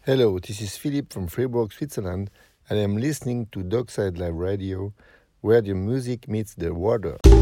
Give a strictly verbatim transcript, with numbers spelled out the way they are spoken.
Hello, this is Philip from Freiburg, Switzerland, and I'm listening to Dockside Live Radio, where the music meets the water.